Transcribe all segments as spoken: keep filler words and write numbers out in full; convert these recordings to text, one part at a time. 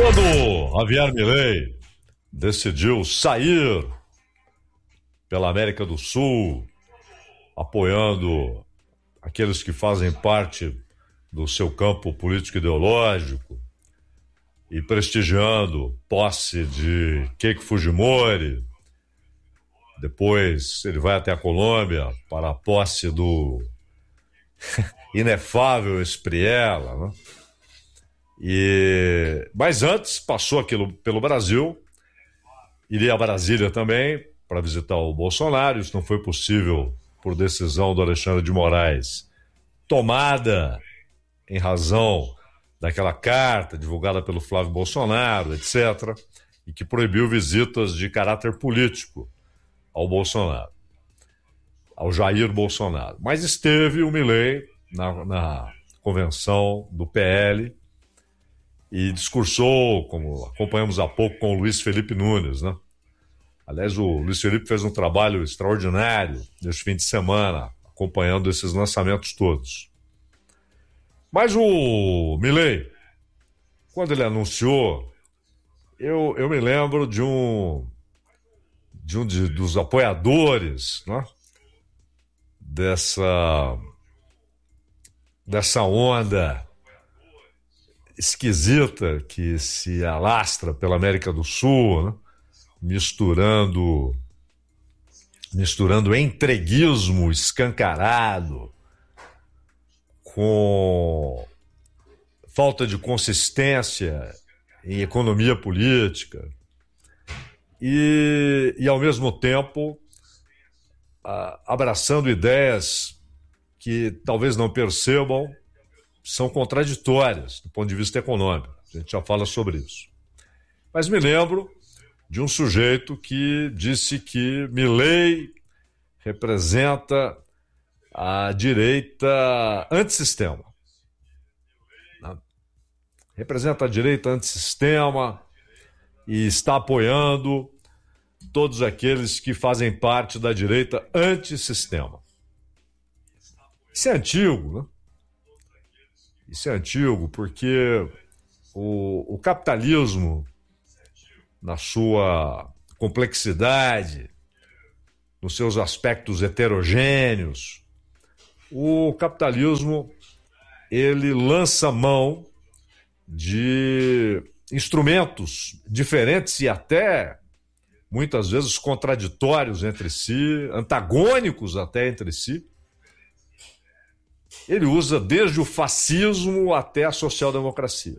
Quando Javier Milei decidiu sair pela América do Sul, apoiando aqueles que fazem parte do seu campo político-ideológico e prestigiando posse de Keiko Fujimori, depois ele vai até a Colômbia para a posse do inefável Espriella, né? E... Mas antes passou aquilo pelo Brasil, iria a Brasília também para visitar o Bolsonaro. Isso não foi possível por decisão do Alexandre de Moraes, tomada em razão daquela carta divulgada pelo Flávio Bolsonaro, etcétera, e que proibiu visitas de caráter político ao Bolsonaro, ao Jair Bolsonaro. Mas esteve o Milei na, na convenção do P L e discursou, como acompanhamos há pouco, com o Luiz Felipe Nunes, né? Aliás, o Luiz Felipe fez um trabalho extraordinário neste fim de semana, acompanhando esses lançamentos todos. Mas o Milei, quando ele anunciou, eu, eu me lembro de um, de um de, dos apoiadores, né? dessa, dessa onda esquisita que se alastra pela América do Sul, né? misturando, misturando entreguismo escancarado com falta de consistência em economia política e, e ao mesmo tempo, a, abraçando ideias que talvez não percebam são contraditórias do ponto de vista econômico. A gente já fala sobre isso. Mas me lembro de um sujeito que disse que Milei representa a direita antissistema. Representa a direita antissistema e está apoiando todos aqueles que fazem parte da direita antissistema. Isso é antigo, né? Isso é antigo porque o, o capitalismo, na sua complexidade, nos seus aspectos heterogêneos, o capitalismo, ele lança mão de instrumentos diferentes e até, muitas vezes, contraditórios entre si, antagônicos até entre si. Ele usa desde o fascismo até a social-democracia.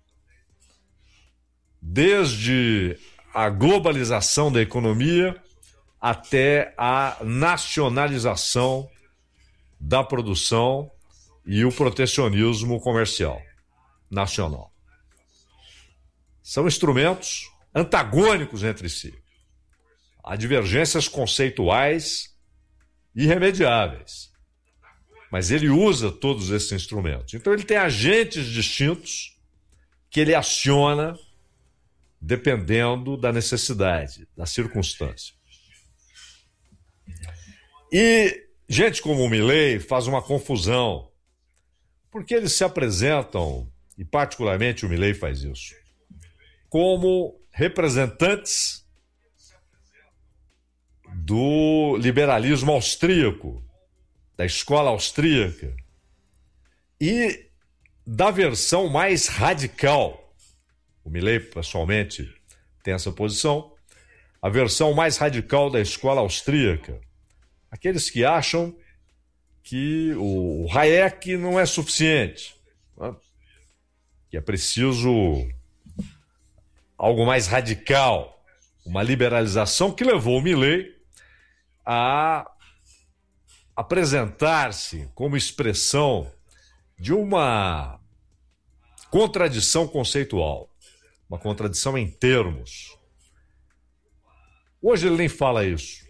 Desde a globalização da economia até a nacionalização da produção e o protecionismo comercial nacional. São instrumentos antagônicos entre si. Há divergências conceituais irremediáveis. Mas ele usa todos esses instrumentos. Então ele tem agentes distintos que ele aciona dependendo da necessidade, da circunstância. E gente como o Milei faz uma confusão, porque eles se apresentam, e particularmente o Milei faz isso, como representantes do liberalismo austríaco, da escola austríaca, e da versão mais radical. O Milei, pessoalmente, tem essa posição. A versão mais radical da escola austríaca. Aqueles que acham que o Hayek não é suficiente, né? Que é preciso algo mais radical, uma liberalização que levou o Milei a apresentar-se como expressão de uma contradição conceitual, uma contradição em termos. Hoje ele nem fala isso.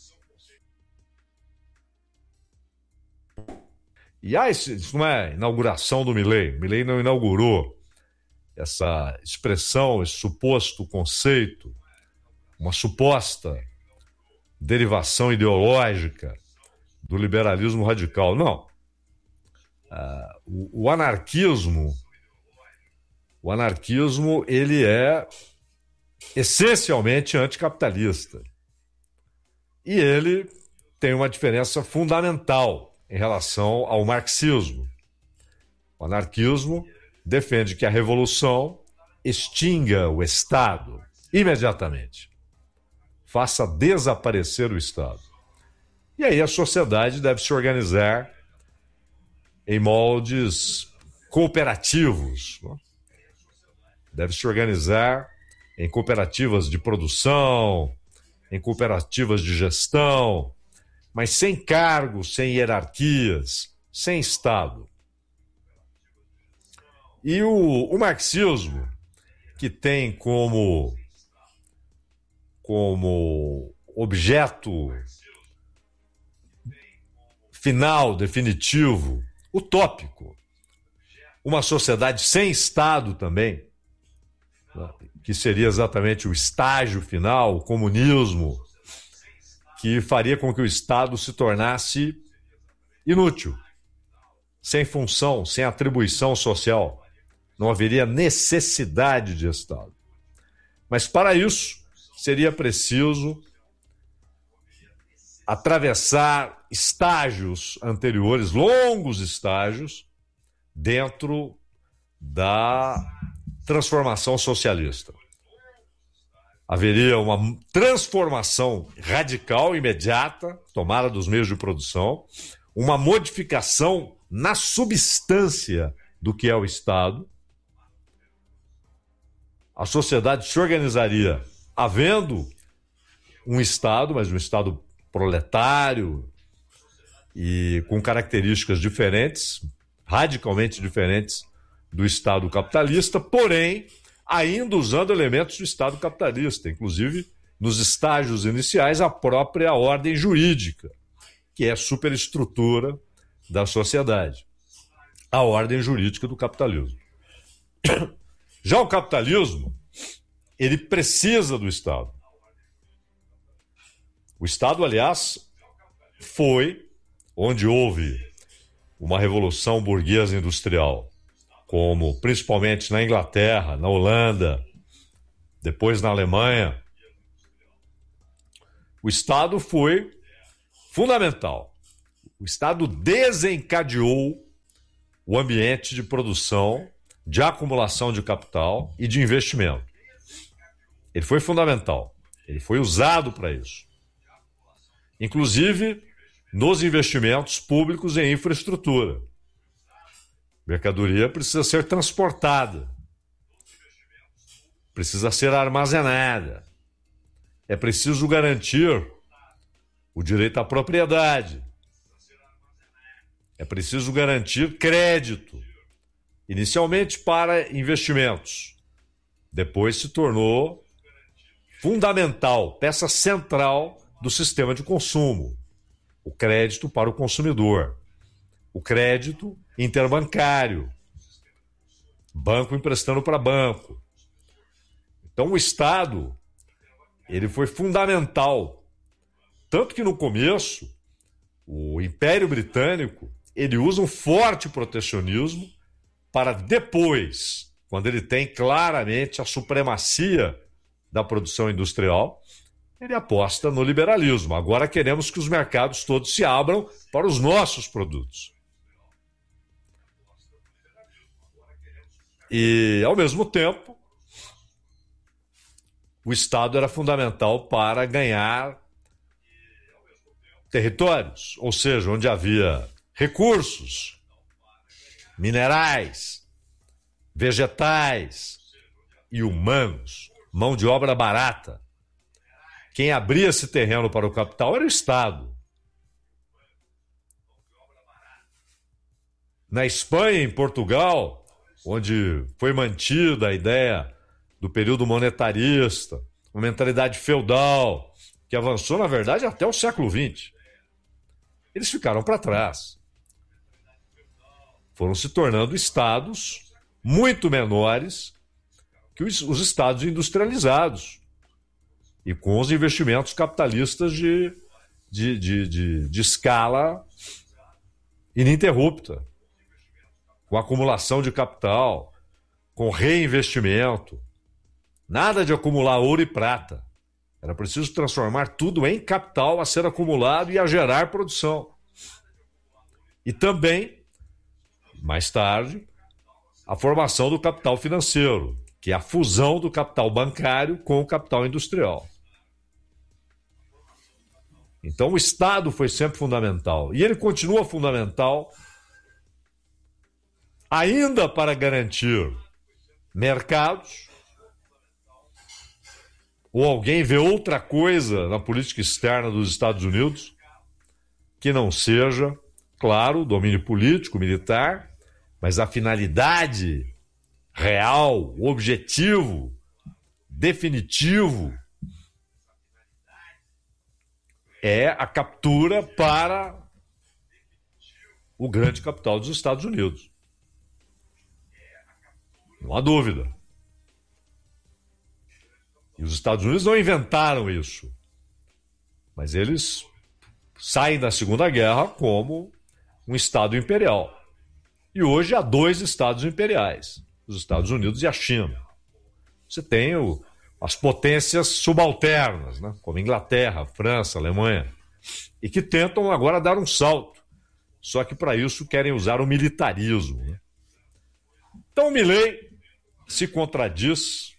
E ah, isso, isso não é inauguração do Milei. O Milei não inaugurou essa expressão, esse suposto conceito, uma suposta derivação ideológica do liberalismo radical. Não. Ah, o, o anarquismo O anarquismo, ele é essencialmente anticapitalista. E ele tem uma diferença fundamental em relação ao marxismo. O anarquismo defende que a revolução extinga o Estado imediatamente. Faça desaparecer o Estado. E aí a sociedade deve se organizar em moldes cooperativos. Né? Deve se organizar em cooperativas de produção, em cooperativas de gestão, mas sem cargos, sem hierarquias, sem Estado. E o, o marxismo, que tem como, como objeto final, definitivo, utópico, uma sociedade sem Estado também, que seria exatamente o estágio final, o comunismo, que faria com que o Estado se tornasse inútil, sem função, sem atribuição social. Não haveria necessidade de Estado. Mas para isso, seria preciso atravessar estágios anteriores, longos estágios, dentro da transformação socialista. Haveria uma transformação radical, imediata, tomada dos meios de produção, uma modificação na substância do que é o Estado. A sociedade se organizaria havendo um Estado, mas um Estado proletário e com características diferentes, radicalmente diferentes do Estado capitalista, porém, ainda usando elementos do Estado capitalista, inclusive, nos estágios iniciais, a própria ordem jurídica, que é a superestrutura da sociedade, a ordem jurídica do capitalismo. Já o capitalismo, ele precisa do Estado. O Estado, aliás, foi onde houve uma revolução burguesa industrial, como principalmente na Inglaterra, na Holanda, depois na Alemanha. O Estado foi fundamental. O Estado desencadeou o ambiente de produção, de acumulação de capital e de investimento. Ele foi fundamental. Ele foi usado para isso. Inclusive nos investimentos públicos em infraestrutura. Mercadoria precisa ser transportada, precisa ser armazenada. É preciso garantir o direito à propriedade. É preciso garantir crédito, inicialmente para investimentos. Depois se tornou fundamental, peça central do sistema de consumo. O crédito para o consumidor. O crédito interbancário. Banco emprestando para banco. Então o Estado, ele foi fundamental. Tanto que no começo, o Império Britânico, ele usa um forte protecionismo para depois, quando ele tem claramente a supremacia da produção industrial, ele aposta no liberalismo. Agora queremos que os mercados todos se abram para os nossos produtos. E, ao mesmo tempo, o Estado era fundamental para ganhar territórios, ou seja, onde havia recursos, minerais, vegetais e humanos, mão de obra barata. Quem abria esse terreno para o capital era o Estado. Na Espanha e em Portugal, onde foi mantida a ideia do período monetarista, uma mentalidade feudal, que avançou, na verdade, até o século vinte. Eles ficaram para trás. Foram se tornando estados muito menores que os, os estados industrializados e com os investimentos capitalistas de, de, de, de, de escala ininterrupta, com acumulação de capital, com reinvestimento. Nada de acumular ouro e prata. Era preciso transformar tudo em capital a ser acumulado e a gerar produção. E também, mais tarde, a formação do capital financeiro, que é a fusão do capital bancário com o capital industrial. Então, o Estado foi sempre fundamental. E ele continua fundamental ainda para garantir mercados. Ou alguém vê outra coisa na política externa dos Estados Unidos que não seja, claro, domínio político, militar, mas a finalidade real, o objetivo definitivo é a captura para o grande capital dos Estados Unidos. Não há dúvida. E os Estados Unidos não inventaram isso. Mas eles saem da Segunda Guerra como um Estado imperial. E hoje há dois Estados imperiais, os Estados Unidos e a China. Você tem o, as potências subalternas, né, como Inglaterra, França, Alemanha, e que tentam agora dar um salto. Só que para isso querem usar o militarismo. Né? Então o Milei se contradiz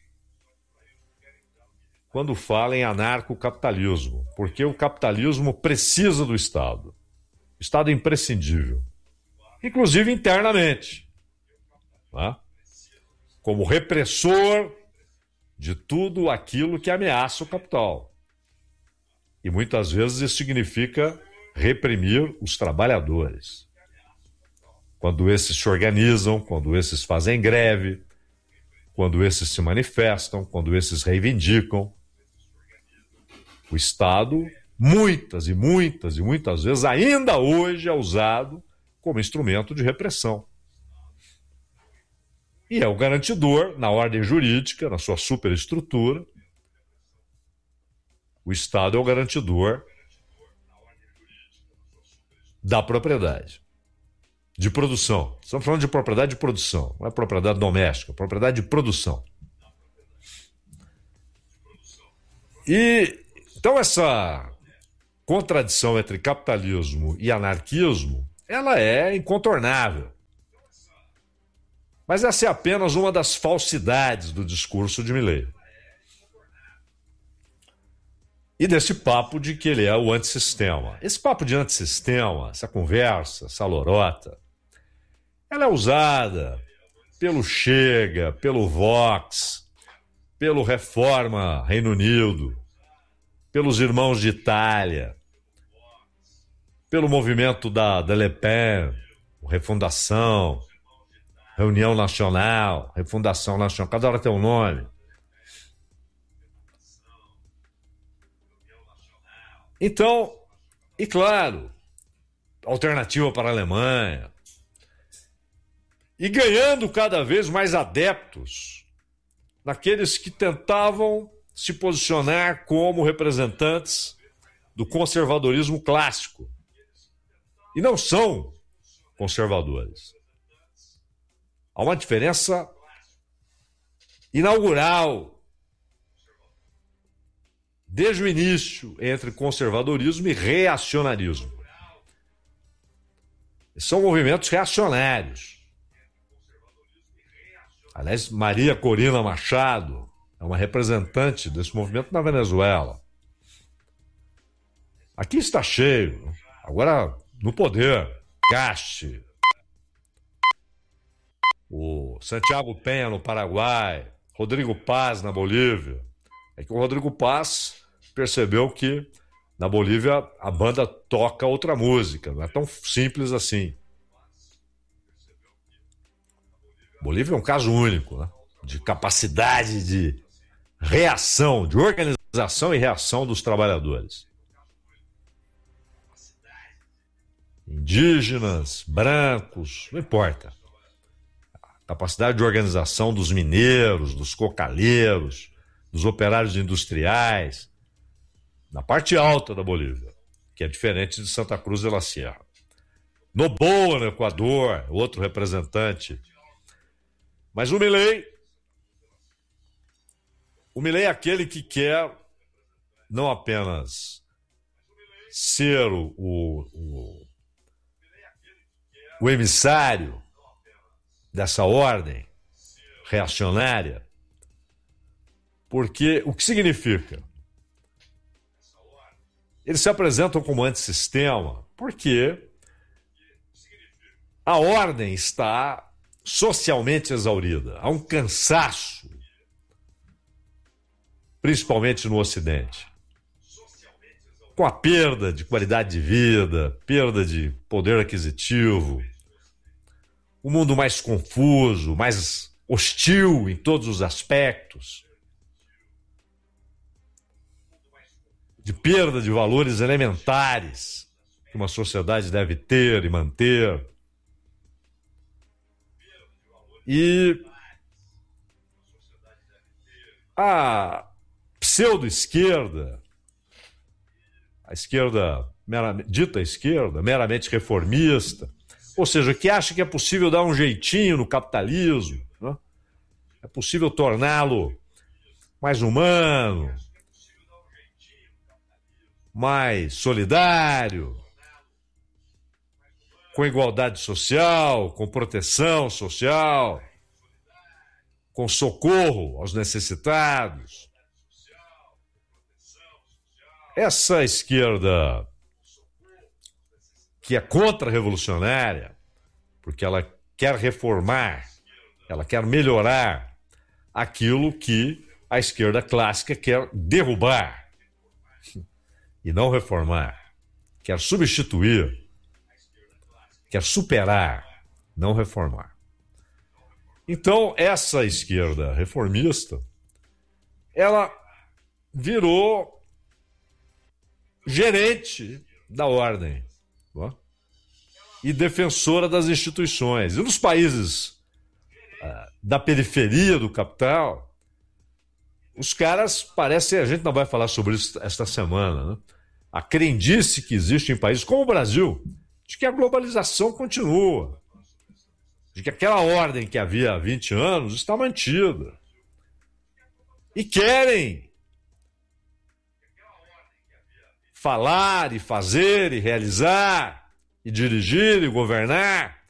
quando fala em anarcocapitalismo, porque o capitalismo precisa do Estado. O Estado é imprescindível, inclusive internamente, né? Como repressor de tudo aquilo que ameaça o capital. E muitas vezes isso significa reprimir os trabalhadores. Quando esses se organizam, quando esses fazem greve, quando esses se manifestam, quando esses reivindicam, o Estado, muitas e muitas e muitas vezes, ainda hoje é usado como instrumento de repressão. E é o garantidor, na ordem jurídica, na sua superestrutura, o Estado é o garantidor da propriedade, de produção. Estamos falando de propriedade de produção, não é propriedade doméstica, é propriedade de produção. E então essa contradição entre capitalismo e anarquismo, ela é incontornável. Mas essa é apenas uma das falsidades do discurso de Milei. E desse papo de que ele é o antissistema. Esse papo de antissistema, essa conversa, essa lorota, ela é usada pelo Chega, pelo Vox, pelo Reforma Reino Unido, pelos Irmãos de Itália, pelo movimento da, da Le Pen, Refundação, Reunião Nacional, Refundação Nacional, cada hora tem um nome. Então, e claro, alternativa para a Alemanha. E ganhando cada vez mais adeptos naqueles que tentavam se posicionar como representantes do conservadorismo clássico. E não são conservadores. Há uma diferença inaugural, desde o início, entre conservadorismo e reacionarismo. São movimentos reacionários. Aliás, Maria Corina Machado é uma representante desse movimento na Venezuela. Aqui está cheio. Agora, no poder, Caste, o Santiago Penha no Paraguai, Rodrigo Paz na Bolívia. É que o Rodrigo Paz percebeu que na Bolívia a banda toca outra música, não é tão simples assim. Bolívia é um caso único, né? De capacidade de reação, de organização e reação dos trabalhadores. Indígenas, brancos, não importa. Capacidade de organização dos mineiros, dos cocaleiros, dos operários industriais, na parte alta da Bolívia, que é diferente de Santa Cruz de la Sierra. Noboa, no Equador, outro representante. Mas o Milei O Milei é aquele que quer não apenas ser o, o, o, o emissário dessa ordem reacionária, porque o que significa? Eles se apresentam como antissistema porque a ordem está socialmente exaurida. Há um cansaço, principalmente no Ocidente, com a perda de qualidade de vida, perda de poder aquisitivo, um mundo mais confuso, mais hostil em todos os aspectos, de perda de valores elementares que uma sociedade deve ter e manter. E a pseudo-esquerda, a esquerda dita esquerda, meramente reformista, ou seja, que acha que é possível dar um jeitinho no capitalismo, né? É possível torná-lo mais humano, mais solidário, com igualdade social, com proteção social, com socorro aos necessitados. Essa esquerda que é contra-revolucionária, porque ela quer reformar, ela quer melhorar aquilo que a esquerda clássica quer derrubar e não reformar, quer substituir, quer superar, não reformar. Então, essa esquerda reformista, ela virou gerente da ordem, ó, e defensora das instituições. E nos países ah, da periferia do capital, os caras parecem, a gente não vai falar sobre isso esta semana, né? A crendice que existe em países como o Brasil, de que a globalização continua, de que aquela ordem que havia há vinte anos está mantida. E querem falar e fazer e realizar e dirigir e governar